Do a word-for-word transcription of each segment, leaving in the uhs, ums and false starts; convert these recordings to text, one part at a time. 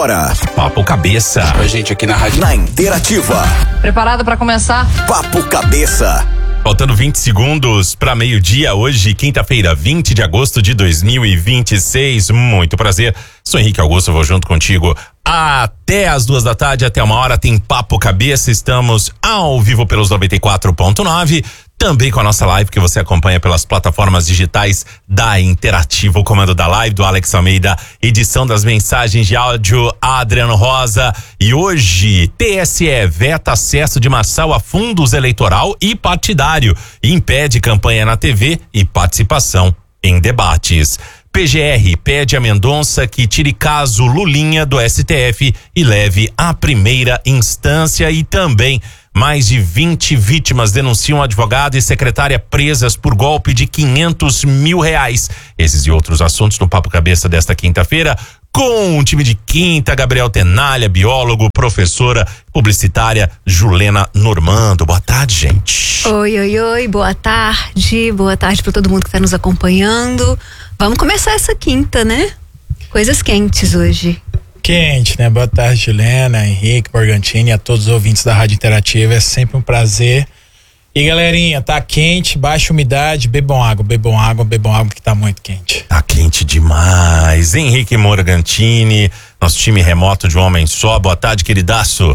Bora. Papo Cabeça. Com a gente aqui na rádio. Na Interativa. Preparado para começar? Papo Cabeça. Faltando vinte segundos para meio-dia, hoje, quinta-feira, vinte de agosto de dois mil e vinte e seis. Muito prazer. Sou Henrique Augusto, vou junto contigo até as duas da tarde, até uma hora tem Papo Cabeça. Estamos ao vivo pelos noventa e quatro ponto nove. Também com a nossa live que você acompanha pelas plataformas digitais da Interativa. O comando da live do Alex Almeida, edição das mensagens de áudio Adriano Rosa. E hoje, T S E veta acesso de Marçal a fundos eleitoral e partidário. Impede campanha na T V e participação em debates. P G R pede a Mendonça que tire caso Lulinha do S T F e leve à primeira instância. E também mais de vinte vítimas denunciam advogado e secretária presas por golpe de quinhentos mil reais. Esses e outros assuntos no Papo Cabeça desta quinta-feira, com um time de quinta, Gabriel Tenalha, biólogo, professora, publicitária, Julena Normando. Boa tarde, gente. Oi, oi, oi, boa tarde, boa tarde para todo mundo que está nos acompanhando. Vamos começar essa quinta, né? Coisas quentes hoje. Quente, né? Boa tarde, Juliana, Henrique, Morgantini e a todos os ouvintes da Rádio Interativa. É sempre um prazer. E galerinha, tá quente, baixa umidade, bebam água, bebam água, bebam água que tá muito quente. Tá quente demais. Henrique Morgantini, nosso time remoto de um homem só. Boa tarde, queridaço.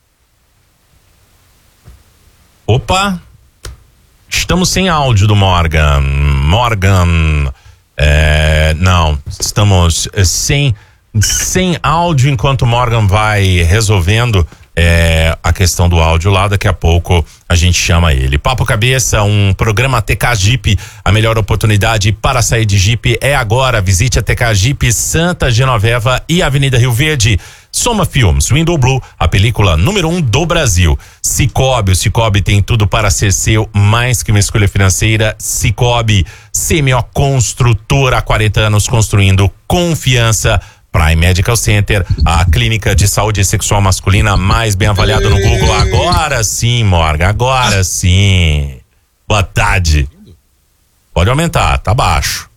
Opa, estamos sem áudio do Morgan. Morgan, é, não, estamos sem... sem áudio enquanto o Morgan vai resolvendo é, a questão do áudio lá. Daqui a pouco a gente chama ele. Papo Cabeça, um programa T K Jeep. A melhor oportunidade para sair de Jeep é agora. Visite a T K Jeep Santa Genoveva e Avenida Rio Verde. Soma Filmes, Window Blue, a película número um do Brasil. Cicobi, o Cicobi tem tudo para ser seu, mais que uma escolha financeira. Cicobi, C M O Construtora, há quarenta anos construindo confiança. Prime Medical Center, a clínica de saúde sexual masculina mais bem avaliada no Google. Agora sim, Morgan, agora sim. Boa tarde. Pode aumentar, tá baixo.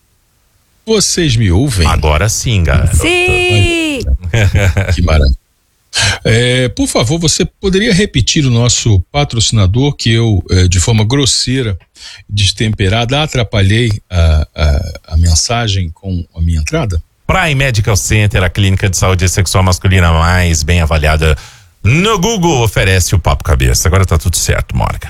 Vocês me ouvem? Agora sim, galera. Sim! Que maravilha. É, por favor, você poderia repetir o nosso patrocinador, que eu, é, de forma grosseira, destemperada, atrapalhei a, a, a mensagem com a minha entrada? Prime Medical Center, a clínica de saúde sexual masculina mais bem avaliada no Google, oferece o Papo Cabeça. Agora tá tudo certo, Morgan.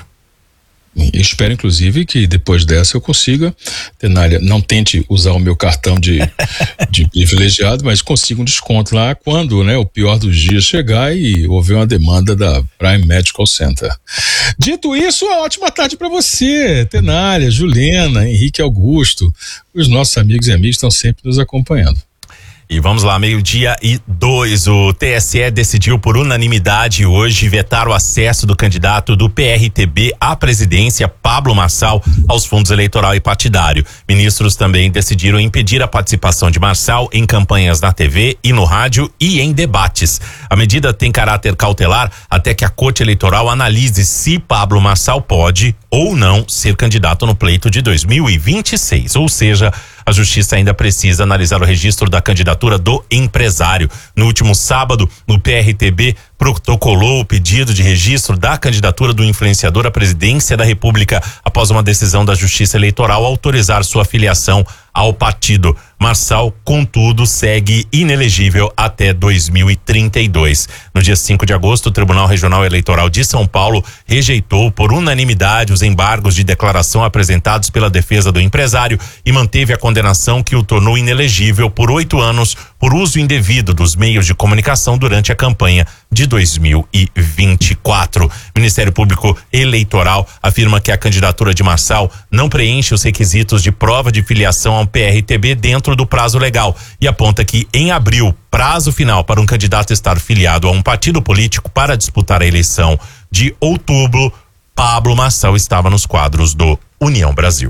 Eu espero, inclusive, que depois dessa eu consiga, Tenalha, não tente usar o meu cartão de, de privilegiado, mas consiga um desconto lá quando, né, o pior dos dias chegar e houver uma demanda da Prime Medical Center. Dito isso, uma ótima tarde para você, Tenalha, Juliana, Henrique Augusto. Os nossos amigos e amigas estão sempre nos acompanhando. E vamos lá, meio-dia e dois. O T S E decidiu por unanimidade hoje vetar o acesso do candidato do P R T B à presidência, Pablo Marçal, aos fundos eleitoral e partidário. Ministros também decidiram impedir a participação de Marçal em campanhas na T V e no rádio e em debates. A medida tem caráter cautelar até que a Corte Eleitoral analise se Pablo Marçal pode ou não ser candidato no pleito de dois mil e vinte e seis, ou seja, a Justiça ainda precisa analisar o registro da candidatura do empresário. No último sábado, o P R T B protocolou o pedido de registro da candidatura do influenciador à presidência da República após uma decisão da Justiça Eleitoral autorizar sua filiação ao partido. Marçal, contudo, segue inelegível até dois mil e trinta e dois. No dia cinco de agosto, o Tribunal Regional Eleitoral de São Paulo rejeitou por unanimidade os embargos de declaração apresentados pela defesa do empresário e manteve a condenação que o tornou inelegível por oito anos por uso indevido dos meios de comunicação durante a campanha de dois mil e vinte e quatro. O Ministério Público Eleitoral afirma que a candidatura de Marçal não preenche os requisitos de prova de filiação ao P R T B dentro do prazo legal e aponta que em abril, prazo final para um candidato estar filiado a um partido político para disputar a eleição de outubro, Pablo Marçal estava nos quadros do União Brasil.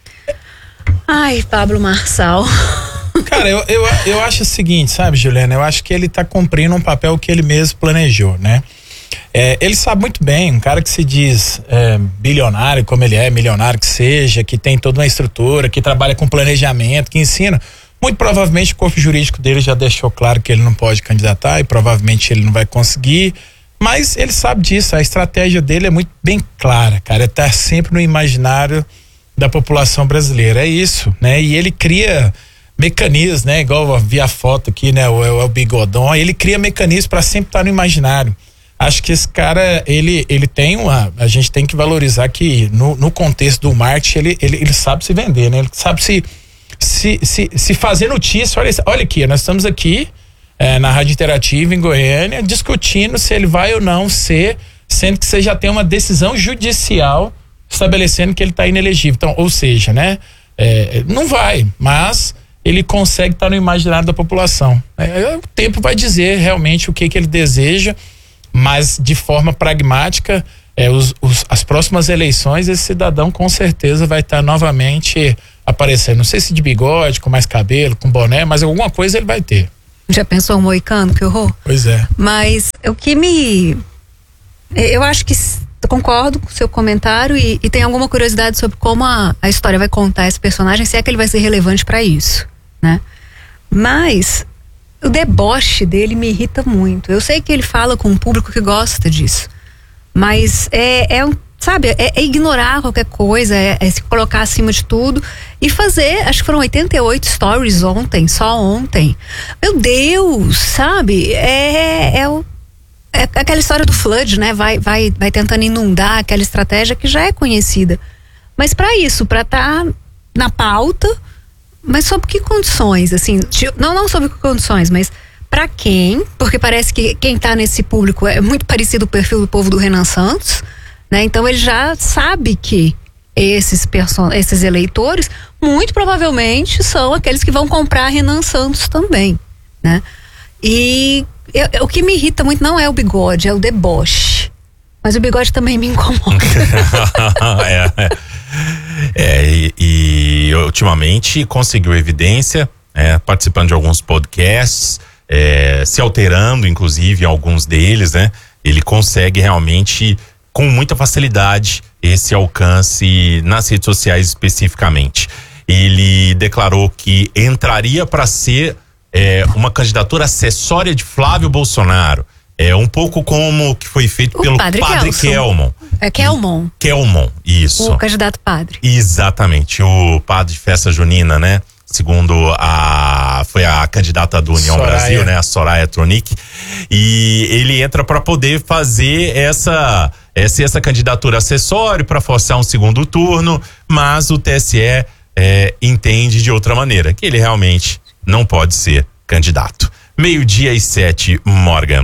Ai, Pablo Marçal. Cara, eu, eu, eu acho o seguinte, sabe, Juliana? Eu acho que ele tá cumprindo um papel que ele mesmo planejou, né? É, ele sabe muito bem, um cara que se diz é, bilionário, como ele é, milionário que seja, que tem toda uma estrutura, que trabalha com planejamento, que ensina. Muito provavelmente o corpo jurídico dele já deixou claro que ele não pode candidatar e provavelmente ele não vai conseguir, mas ele sabe disso, a estratégia dele é muito bem clara, cara, é estar sempre no imaginário da população brasileira, é isso, né? E ele cria mecanismos, né? Igual eu vi a foto aqui, né? O, o, o bigodão, ele cria mecanismos para sempre estar no imaginário. Acho que esse cara, ele, ele tem uma, a gente tem que valorizar que no, no contexto do marketing, ele, ele, ele sabe se vender, né? Ele sabe se se, se, se fazer notícia. Olha, olha aqui, nós estamos aqui é, na Rádio Interativa em Goiânia, discutindo se ele vai ou não ser, sendo que você já tem uma decisão judicial estabelecendo que ele está inelegível. Então, ou seja, né? É, não vai, mas ele consegue estar no imaginário da população. É, o tempo vai dizer realmente o que, que ele deseja, mas de forma pragmática, é, os, os, as próximas eleições, esse cidadão com certeza vai estar novamente aparecendo. Não sei se de bigode, com mais cabelo, com boné, mas alguma coisa ele vai ter. Já pensou um moicano, que horror? Pois é. Mas o que me... Eu acho que concordo com o seu comentário e, e tem alguma curiosidade sobre como a, a história vai contar esse personagem, se é que ele vai ser relevante para isso, né? Mas o deboche dele me irrita muito. Eu sei que ele fala com um público que gosta disso, mas é, é um, sabe, é, é ignorar qualquer coisa, é, é se colocar acima de tudo e fazer, acho que foram oitenta e oito stories ontem, só ontem. Meu Deus, sabe? É, é o É aquela história do flood, né? Vai, vai, vai tentando inundar aquela estratégia que já é conhecida. Mas para isso, para estar tá na pauta, mas sob que condições? Assim, não, não sob que condições, mas para quem? Porque parece que quem tá nesse público é muito parecido com o perfil do povo do Renan Santos, né? Então ele já sabe que esses, person- esses eleitores, muito provavelmente, são aqueles que vão comprar Renan Santos também, né? E Eu, eu, o que me irrita muito não é o bigode, é o deboche. Mas o bigode também me incomoda. é, é, é e, e ultimamente conseguiu evidência, é, participando de alguns podcasts, é, se alterando, inclusive, em alguns deles, né? Ele consegue realmente, com muita facilidade, esse alcance nas redes sociais especificamente. Ele declarou que entraria para ser É uma candidatura acessória de Flávio Bolsonaro. É um pouco como o que foi feito o pelo padre, padre Kelmon. É Kelmon. Kelmon, isso. O candidato padre. Exatamente, o padre de festa junina, né? Segundo a... foi a candidata do União Soraya. Brasil, né? A Soraya Tronic. E ele entra para poder fazer essa... Essa, essa candidatura acessória para forçar um segundo turno, mas o T S E é, entende de outra maneira, que ele realmente não pode ser candidato. Meio-dia e sete, Morgan.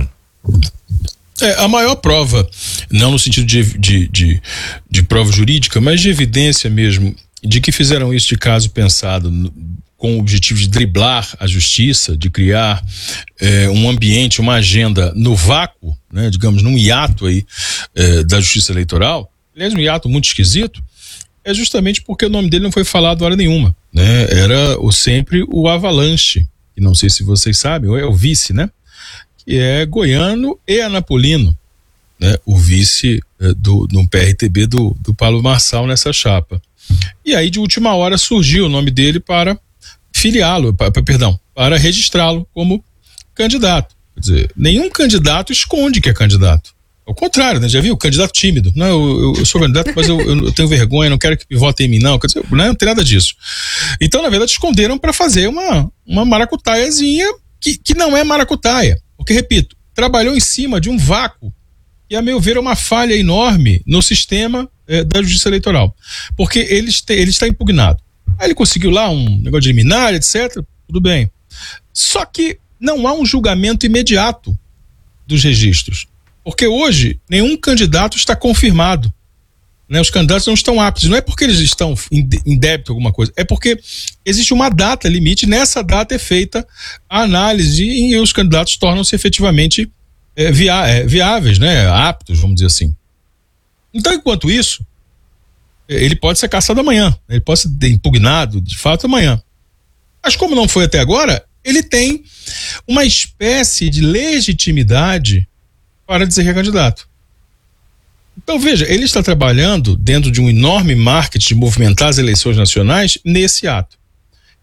É, a maior prova, não no sentido de, de, de, de prova jurídica, mas de evidência mesmo, de que fizeram isso de caso pensado, no, com o objetivo de driblar a justiça, de criar é, um ambiente, uma agenda no vácuo, né, digamos, num hiato aí é, da justiça eleitoral, aliás, um hiato muito esquisito, é justamente porque o nome dele não foi falado hora nenhuma, né? Era o, sempre o Avalanche, que não sei se vocês sabem, é o vice, né? Que é goiano e anapolino, né? O vice é, do, no P R T B do, do Pablo Marçal nessa chapa. E aí, de última hora, surgiu o nome dele para filiá-lo, para, perdão, para registrá-lo como candidato. Quer dizer, nenhum candidato esconde que é candidato. Ao contrário, né? Já viu? Candidato tímido. Não, eu, eu sou candidato, mas eu, eu tenho vergonha, não quero que me votem em mim, não. Quer dizer, não, não tem nada disso. Então, na verdade, esconderam para fazer uma, uma maracutaiazinha que, que não é maracutaia. Porque, repito, trabalhou em cima de um vácuo e, a meu ver, é uma falha enorme no sistema eh, da justiça eleitoral. Porque ele, este, ele está impugnado. Aí ele conseguiu lá um negócio de liminar, etcétera. Tudo bem. Só que não há um julgamento imediato dos registros. Porque hoje nenhum candidato está confirmado, né? Os candidatos não estão aptos, não é porque eles estão em débito alguma coisa, é porque existe uma data limite, nessa data é feita a análise e os candidatos tornam-se efetivamente é, via, é, viáveis, né? Aptos, vamos dizer assim. Então, enquanto isso, ele pode ser cassado amanhã, ele pode ser impugnado de fato amanhã. Mas como não foi até agora, ele tem uma espécie de legitimidade para dizer que é candidato. Então, veja, ele está trabalhando dentro de um enorme marketing de movimentar as eleições nacionais nesse ato.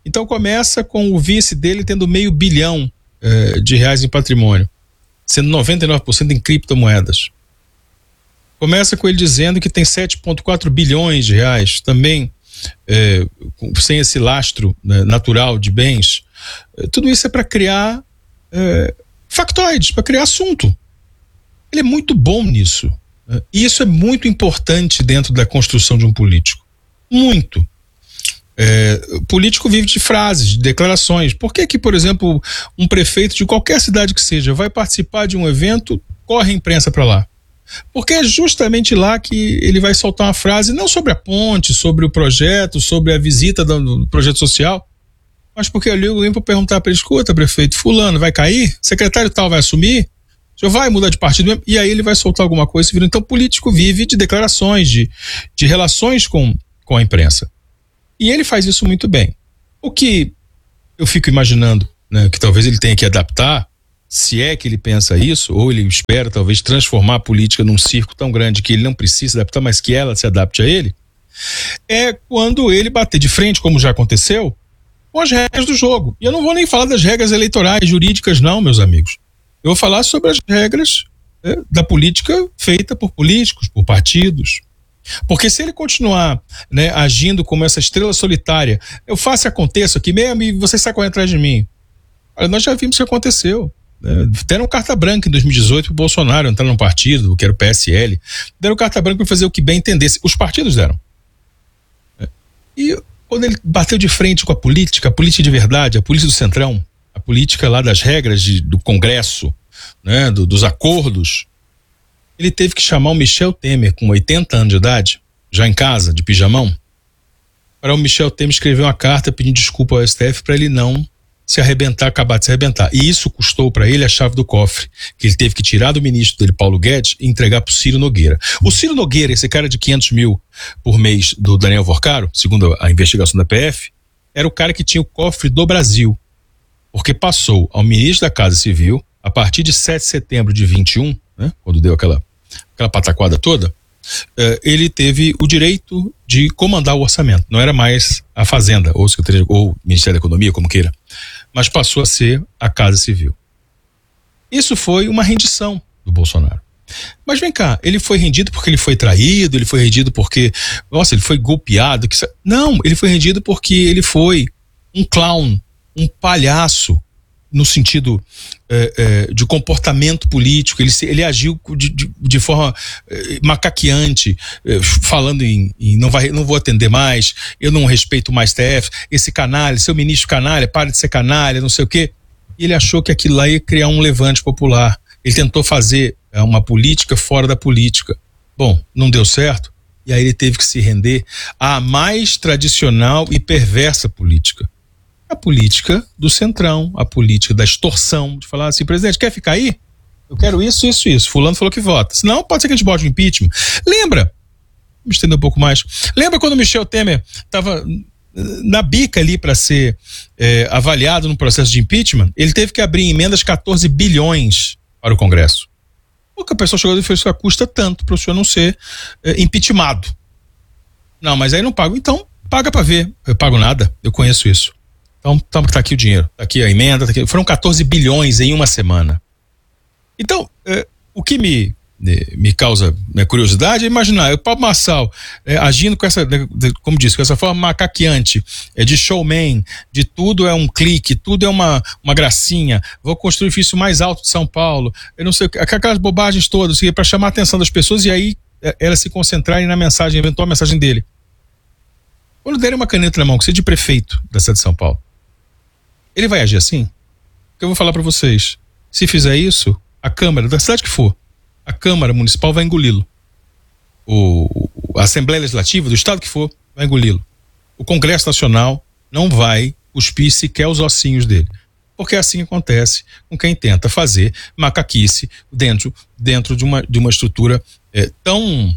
Então começa com o vice dele tendo meio bilhão eh, de reais em patrimônio, sendo noventa e nove por cento em criptomoedas. Começa com ele dizendo que tem sete vírgula quatro bilhões de reais, também eh, sem esse lastro, né, natural de bens. Eh, tudo isso é para criar eh, factoides, para criar assunto. Ele é muito bom nisso. Né? E isso é muito importante dentro da construção de um político. Muito. É, o político vive de frases, de declarações. Por que que, por exemplo, um prefeito de qualquer cidade que seja vai participar de um evento, corre a imprensa para lá? Porque é justamente lá que ele vai soltar uma frase, não sobre a ponte, sobre o projeto, sobre a visita do, do projeto social, mas porque ali eu venho para perguntar para ele: escuta, prefeito, fulano vai cair? Secretário tal vai assumir? O senhor vai mudar de partido mesmo? E aí ele vai soltar alguma coisa. Então o político vive de declarações, de, de relações com, com a imprensa. E ele faz isso muito bem. O que eu fico imaginando, né, que talvez ele tenha que adaptar, se é que ele pensa isso, ou ele espera talvez transformar a política num circo tão grande que ele não precisa adaptar, mas que ela se adapte a ele, é quando ele bater de frente, como já aconteceu, com as regras do jogo. E eu não vou nem falar das regras eleitorais, jurídicas não, meus amigos. Eu vou falar sobre as regras, né, da política feita por políticos, por partidos. Porque se ele continuar, né, agindo como essa estrela solitária, eu faço e aconteça aqui mesmo e você sai correndo atrás de mim. Olha, nós já vimos o que aconteceu. Né? Deram carta branca em dois mil e dezoito para o Bolsonaro entrar num partido, que era o P S L. Deram carta branca para fazer o que bem entendesse. Os partidos deram. E quando ele bateu de frente com a política, a política de verdade, a política do Centrão, a política lá das regras de, do Congresso, né, do, dos acordos, ele teve que chamar o Michel Temer, com oitenta anos de idade, já em casa, de pijamão, para o Michel Temer escrever uma carta pedindo desculpa ao S T F para ele não se arrebentar, acabar de se arrebentar. E isso custou para ele a chave do cofre, que ele teve que tirar do ministro dele, Paulo Guedes, e entregar para o Ciro Nogueira. O Ciro Nogueira, esse cara de quinhentos mil por mês do Daniel Vorcaro, segundo a investigação da P F, era o cara que tinha o cofre do Brasil, porque passou ao ministro da Casa Civil, a partir de sete de setembro de vinte e um, né, quando deu aquela, aquela pataquada toda, uh, ele teve o direito de comandar o orçamento. Não era mais a Fazenda, ou, Secretaria, ou o Ministério da Economia, como queira, mas passou a ser a Casa Civil. Isso foi uma rendição do Bolsonaro. Mas vem cá, ele foi rendido porque ele foi traído, ele foi rendido porque, nossa, ele foi golpeado. Que... Não, ele foi rendido porque ele foi um clown, um palhaço, no sentido é, é, de comportamento político. Ele, ele agiu de, de, de forma é, macaqueante, é, falando em, em não, vai, não vou atender mais, eu não respeito mais T F, esse canalha, seu ministro canalha, para de ser canalha, não sei o quê. E ele achou que aquilo lá ia criar um levante popular. Ele tentou fazer é, uma política fora da política. Bom, não deu certo, e aí ele teve que se render à mais tradicional e perversa política. A política do Centrão, a política da extorsão, de falar assim: presidente, quer ficar aí? Eu quero isso, isso, isso. Fulano falou que vota. Senão pode ser que a gente bote um impeachment. Lembra, vamos estender um pouco mais, lembra quando o Michel Temer estava na bica ali para ser é, avaliado no processo de impeachment? Ele teve que abrir emendas quatorze bilhões para o Congresso. Porque a pessoa chegou e fez: custa tanto para o senhor não ser é, impeachmentado. Não, mas aí não pago. Então, paga para ver. Eu pago nada, eu conheço isso. Então, tá aqui o dinheiro, tá aqui a emenda, tá aqui. Foram quatorze bilhões em uma semana. Então, é, o que me, me causa minha curiosidade é imaginar o Pablo Marçal é, agindo com essa, como disse, com essa forma macaqueante, é, de showman, de tudo é um clique, tudo é uma, uma gracinha, vou construir o edifício mais alto de São Paulo, eu não sei, aquelas bobagens todas, para chamar a atenção das pessoas e aí é, elas se concentrarem na mensagem, eventual mensagem dele. Quando derem uma caneta na mão, que seja de prefeito da cidade de São Paulo, ele vai agir assim? Porque eu vou falar para vocês, se fizer isso, a Câmara, da cidade que for, a Câmara Municipal vai engoli-lo. O, a Assembleia Legislativa, do estado que for, vai engoli-lo. O Congresso Nacional não vai cuspir sequer os ossinhos dele. Porque assim acontece com quem tenta fazer macaquice dentro, dentro de, uma, de uma estrutura é, tão,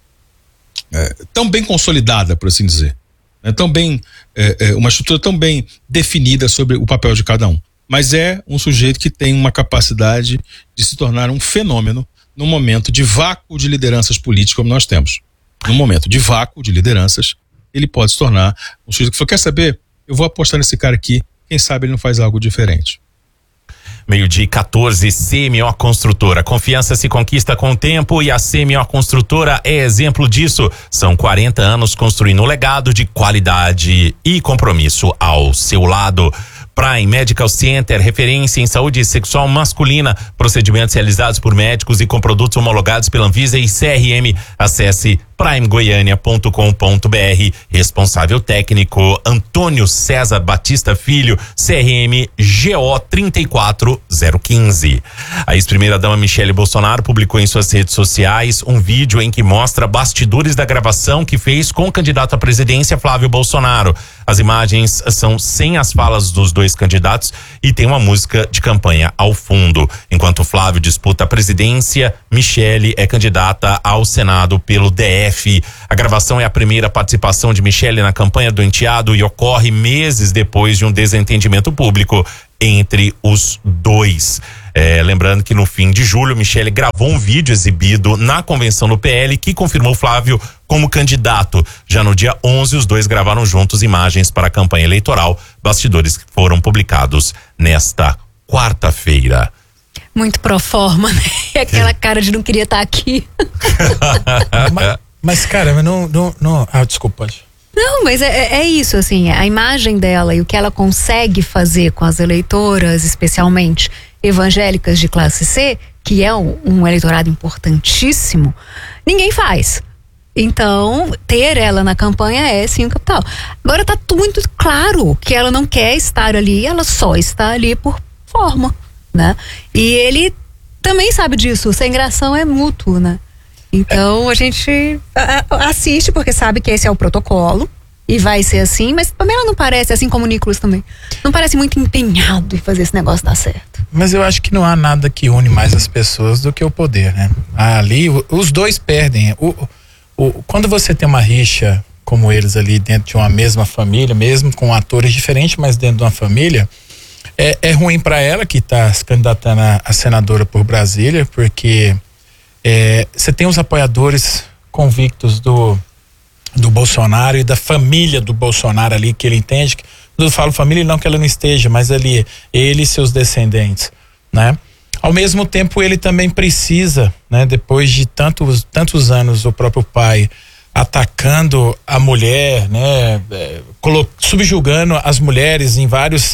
é, tão bem consolidada, por assim dizer. É tão bem, é, é, uma estrutura tão bem definida sobre o papel de cada um. Mas é um sujeito que tem uma capacidade de se tornar um fenômeno num momento de vácuo de lideranças políticas como nós temos. Num momento de vácuo de lideranças, ele pode se tornar um sujeito que falou: quer saber? Eu eu vou apostar nesse cara aqui, quem sabe ele não faz algo diferente. Meio-dia quatorze, C M O Construtora. Confiança se conquista com o tempo e a C M O Construtora é exemplo disso. São quarenta anos construindo um legado de qualidade e compromisso ao seu lado. Prime Medical Center, referência em saúde sexual masculina, procedimentos realizados por médicos e com produtos homologados pela Anvisa e C R M. Acesse prime goiânia ponto com ponto b r. Responsável técnico Antônio César Batista Filho, C R M G O trinta e quatro zero quinze. A ex-primeira-dama Michele Bolsonaro publicou em suas redes sociais um vídeo em que mostra bastidores da gravação que fez com o candidato à presidência Flávio Bolsonaro. As imagens são sem as falas dos dois candidatos e tem uma música de campanha ao fundo. Enquanto Flávio disputa a presidência, Michele é candidata ao Senado pelo D F. A gravação é a primeira participação de Michele na campanha do enteado e ocorre meses depois de um desentendimento público entre os dois. É, lembrando que no fim de julho, Michele gravou um vídeo exibido na convenção do P L que confirmou Flávio como candidato. Já no dia onze, os dois gravaram juntos imagens para a campanha eleitoral. Bastidores que foram publicados nesta quarta-feira. Muito pro forma, né? Aquela cara de não queria estar aqui. mas, mas, cara, mas não, não, não... Ah, desculpa, pode. Não, mas é, é isso, assim, a imagem dela e o que ela consegue fazer com as eleitoras, especialmente evangélicas de classe C, que é um, um eleitorado importantíssimo, ninguém faz. Então, ter ela na campanha é sim o capital. Agora tá muito claro que ela não quer estar ali, ela só está ali por forma, né? E ele também sabe disso, sem gração é mútuo, né? Então a gente assiste porque sabe que esse é o protocolo e vai ser assim, mas também ela não parece, assim como o Nicolas também, não parece muito empenhado em fazer esse negócio dar certo. Mas eu acho que não há nada que une mais as pessoas do que o poder, né? Ali, os dois perdem. O, o, quando você tem uma rixa como eles ali dentro de uma mesma família, mesmo com atores diferentes, mas dentro de uma família, é, é ruim para ela que está se candidatando a, a senadora por Brasília, porque É, você tem os apoiadores convictos do, do Bolsonaro e da família do Bolsonaro ali, que ele entende, que, eu falo família não que ela não esteja, mas ali, ele e seus descendentes, né? Ao mesmo tempo ele também precisa, né? Depois de tantos, tantos anos o próprio pai atacando a mulher, né? É, subjugando as mulheres em vários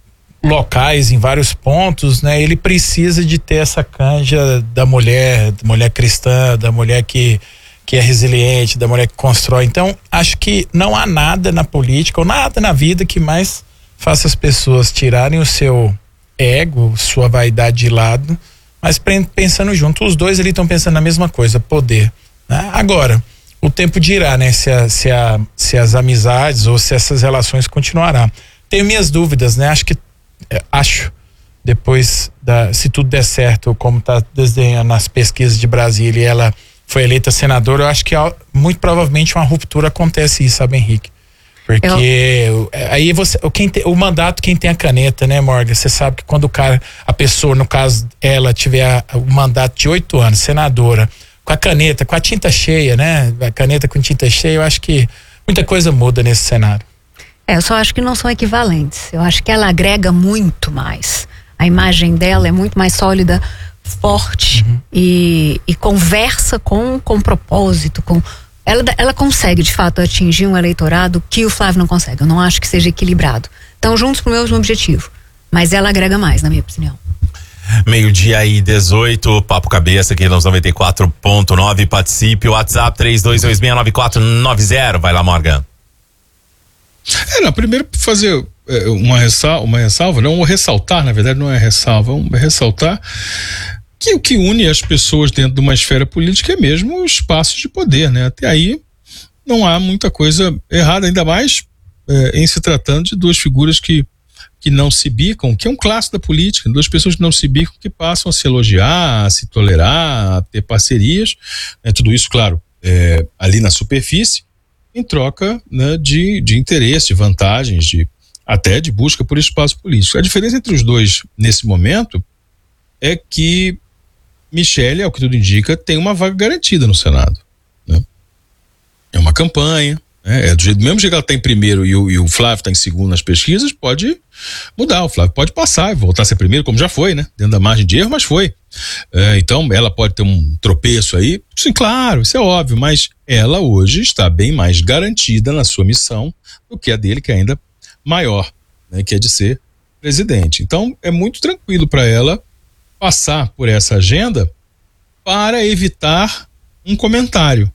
locais, em vários pontos, né? Ele precisa de ter essa canja da mulher, da mulher cristã, da mulher que, que é resiliente, da mulher que constrói. Então, acho que não há nada na política ou nada na vida que mais faça as pessoas tirarem o seu ego, sua vaidade de lado, mas pensando junto. Os dois ali estão pensando na mesma coisa, poder, né? Agora, o tempo dirá, né? Se, a, se, a, se as amizades ou se essas relações continuarão. Tenho minhas dúvidas, né? Acho que acho, depois da, se tudo der certo, como está desenhando nas pesquisas de Brasília e ela foi eleita senadora, eu acho que muito provavelmente uma ruptura acontece isso, sabe, Henrique? Porque eu... aí você, quem tem, o mandato, quem tem a caneta, né, Morgan? Você sabe que quando o cara, a pessoa, no caso ela tiver o mandato de oito anos, senadora, com a caneta, com a tinta cheia, né? A caneta com tinta cheia, eu acho que muita coisa muda nesse cenário. É, eu só acho que não são equivalentes. Eu acho que ela agrega muito mais. A imagem dela é muito mais sólida, forte, uhum. e, e conversa com, com propósito. Com, ela, ela consegue, de fato, atingir um eleitorado que o Flávio não consegue. Eu não acho que seja equilibrado. Estão juntos pro mesmo objetivo. Mas ela agrega mais, na minha opinião. Meio-dia e dezoito, Papo Cabeça aqui nos noventa e quatro ponto nove. Participe, WhatsApp três dois dois seis nove quatro nove zero. Vai lá, Morgan. É, não, primeiro fazer é, uma, ressalva, uma ressalva, não, ressaltar, na verdade não é ressalva, é ressaltar que o que une as pessoas dentro de uma esfera política é mesmo o espaço de poder, né? Até aí não há muita coisa errada, ainda mais é, em se tratando de duas figuras que, que não se bicam, que é um clássico da política, duas pessoas que não se bicam, que passam a se elogiar, a se tolerar, a ter parcerias, né? Tudo isso, claro, é, ali na superfície, em troca, né, de, de interesse, de vantagens, de, até de busca por espaço político. A diferença entre os dois, nesse momento, é que Michele, ao que tudo indica, tem uma vaga garantida no Senado, né? É uma campanha, É, do, jeito, do mesmo jeito que ela está em primeiro e o, e o Flávio está em segundo nas pesquisas, pode mudar. O Flávio pode passar e voltar a ser primeiro, como já foi, né? Dentro da margem de erro, mas foi. É, então, ela pode ter um tropeço aí. Sim, claro, isso é óbvio, mas ela hoje está bem mais garantida na sua missão do que a dele, que é ainda maior, né? Que é de ser presidente. Então, é muito tranquilo para ela passar por essa agenda para evitar um comentário.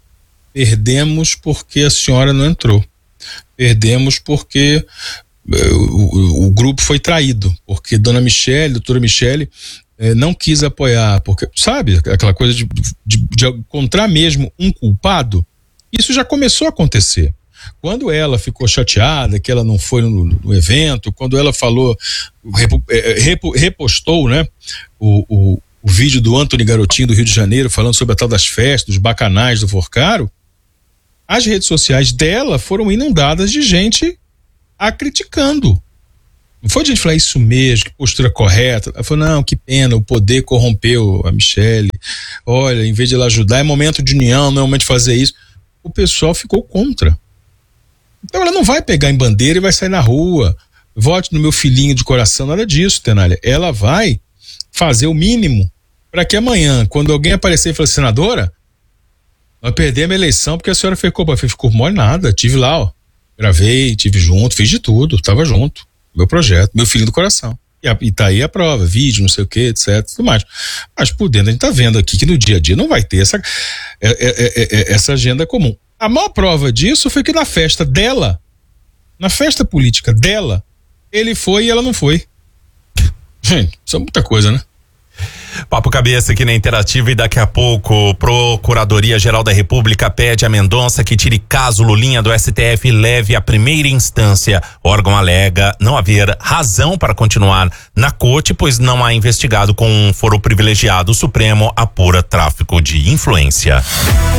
Perdemos porque a senhora não entrou. Perdemos porque uh, o, o grupo foi traído, porque dona Michele, doutora Michele, eh, não quis apoiar, porque, sabe, aquela coisa de, de, de encontrar mesmo um culpado. Isso já começou a acontecer. Quando ela ficou chateada que ela não foi no, no evento, quando ela falou, repo, repo, repostou, né, o, o, o vídeo do Antony Garotinho do Rio de Janeiro falando sobre a tal das festas, dos bacanais do Forcaro, as redes sociais dela foram inundadas de gente a criticando. Não foi de gente falar isso mesmo, que postura correta. Ela falou, não, que pena, o poder corrompeu a Michele. Olha, em vez de ela ajudar, é momento de união, não é momento de fazer isso. O pessoal ficou contra. Então ela não vai pegar em bandeira e vai sair na rua. Vote no meu filhinho de coração, nada disso, Tenália. Ela vai fazer o mínimo para que amanhã, quando alguém aparecer e falar, senadora, nós perdemos a eleição porque a senhora fez culpa. Ficou mole nada, tive lá, ó. Gravei, tive junto, fiz de tudo, tava junto. Meu projeto, meu filho do coração. E, a, e tá aí a prova, vídeo, não sei o que, etc, tudo mais. Mas por dentro a gente tá vendo aqui que no dia a dia não vai ter essa, é, é, é, é, essa agenda comum. A maior prova disso foi que na festa dela, na festa política dela, ele foi e ela não foi. Gente, isso é muita coisa, né? Papo Cabeça aqui na Interativa, e daqui a pouco Procuradoria-Geral da República pede a Mendonça que tire caso Lulinha do S T F e leve à primeira instância. O órgão alega não haver razão para continuar na corte, pois não há investigado com um foro privilegiado. O Supremo apura tráfico de influência.